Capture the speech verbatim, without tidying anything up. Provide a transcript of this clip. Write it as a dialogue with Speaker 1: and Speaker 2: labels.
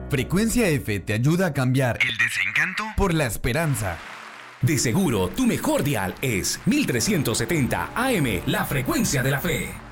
Speaker 1: Frecuencia F te ayuda a cambiar el desencanto por la esperanza.
Speaker 2: De seguro, tu mejor dial es mil trescientos setenta A M, la frecuencia de la fe.